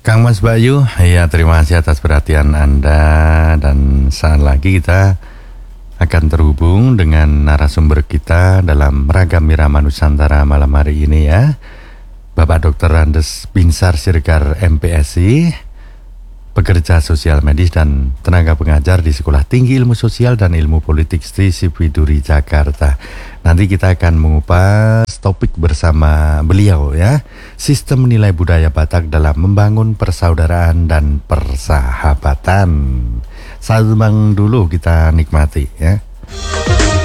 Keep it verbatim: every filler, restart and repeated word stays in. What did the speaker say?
Kang Mas Bayu, ya terima kasih atas perhatian Anda. Dan saat lagi kita akan terhubung dengan narasumber kita dalam Ragam Irama Nusantara malam hari ini ya, Bapak Doktor Andes Binsar Siregar M Psi, pekerja sosial medis dan tenaga pengajar di Sekolah Tinggi Ilmu Sosial dan Ilmu Politik Sri Sipwiduri Jakarta. Nanti kita akan mengupas topik bersama beliau ya, sistem nilai budaya Batak dalam membangun persaudaraan dan persahabatan. Satu bang dulu kita nikmati ya.